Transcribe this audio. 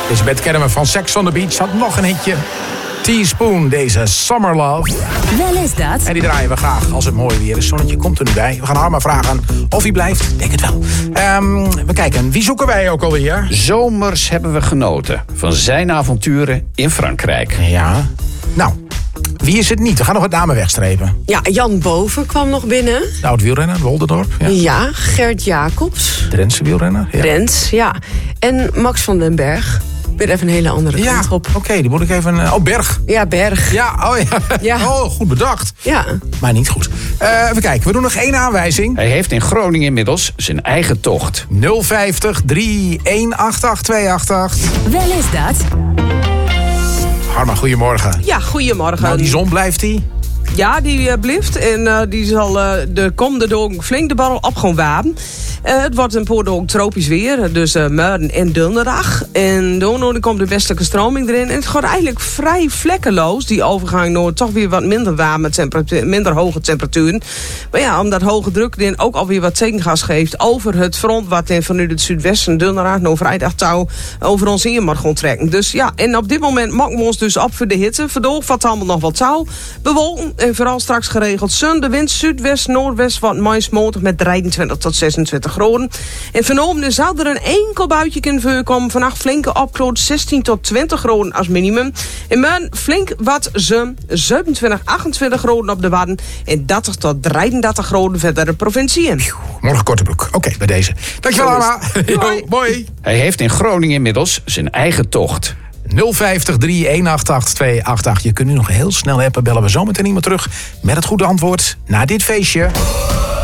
Deze Beth Kerriman van Sex on the Beach had nog een hitje. Teaspoon, deze Summer Love. Wel is dat. En die draaien we graag als het mooi weer is. Zonnetje komt er nu bij. We gaan Harma vragen of hij blijft. Denk het wel. We kijken, wie zoeken wij ook alweer? Zomers hebben we genoten van zijn avonturen in Frankrijk. Ja. Nou, wie is het niet? We gaan nog wat namen wegstrepen. Ja, Jan Boven kwam nog binnen. De oud wielrenner, Wolderdorp. Ja. Ja, Gert Jacobs. Drentse wielrenner. Ja. Rens, ja. En Max van den Berg. Weer even een hele andere kant op. Oké, die moet ik even... Oh, Berg. Ja, Berg. Ja, oh ja. Ja. Oh, goed bedacht. Ja. Maar niet goed. Even kijken, we doen nog 1 aanwijzing. Hij heeft in Groningen inmiddels zijn eigen tocht. 050 3188 288. Wel is dat. Harma, goedemorgen. Ja, goedemorgen. Nou, die zon blijft die. Ja, die blijft en die zal de komende dagen flink de barrel op gaan wapen. Het wordt een paar dagen tropisch weer, dus morgen en donderdag. En dan komt de westelijke stroming erin. En het gaat eigenlijk vrij vlekkeloos, die overgang naar toch weer wat minder warme temperatuur, minder hoge temperaturen. Maar ja, omdat hoge druk dan ook alweer wat tegengas geeft over het front, wat vanuit het zuidwesten donderdag naar vrijdag touw over ons in mag gaan trekken. Dus ja, en op dit moment maken we ons dus op voor de hitte. Verdoog wat allemaal nog wat touw. Bewolken en vooral straks geregeld zon. De wind zuidwest, noordwest wat maismatig met 23 tot 26 graden. En vanavond zou er een enkel buitje kunnen voorkomen. Vannacht flinke opkloot 16 tot 20 graden als minimum. En morgen flink wat zon, 27, 28 graden op de Wadden. En 30 tot 33 graden verder de provincie in. Morgen korte broek. Oké, bij deze. Dankjewel, Harma. Mooi. Hij heeft in Groningen inmiddels zijn eigen tocht. 050 3188 288. Je kunt nu nog heel snel appen. Bellen we zometeen iemand terug met het goede antwoord na dit feestje.